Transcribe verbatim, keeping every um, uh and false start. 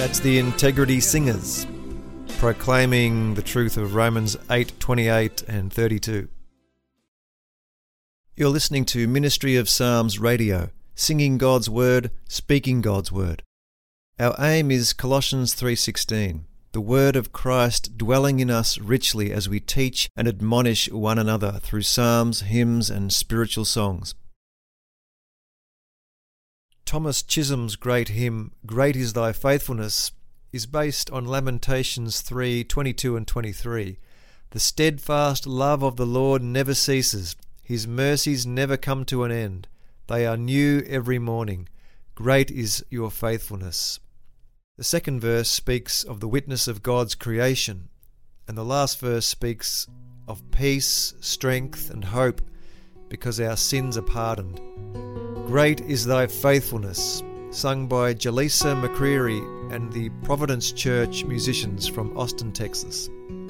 That's the Integrity Singers, proclaiming the truth of Romans eight twenty-eight and thirty-two. You're listening to Ministry of Psalms Radio, singing God's Word, speaking God's Word. Our aim is Colossians three sixteen, the Word of Christ dwelling in us richly as we teach and admonish one another through psalms, hymns and spiritual songs. Thomas Chisholm's great hymn, Great is Thy Faithfulness, is based on Lamentations three twenty-two and twenty-three. The steadfast love of the Lord never ceases. His mercies never come to an end. They are new every morning. Great is your faithfulness. The second verse speaks of the witness of God's creation, and the last verse speaks of peace, strength and hope because our sins are pardoned. Great is Thy Faithfulness, sung by Jaleesa McCreary and the Providence Church musicians from Austin, Texas.